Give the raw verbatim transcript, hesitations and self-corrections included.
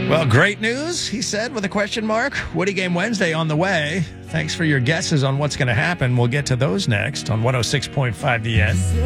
Well, great news, he said with a question mark. Woody Game Wednesday on the way. Thanks for your guesses on what's going to happen. We'll get to those next on one oh six point five The End.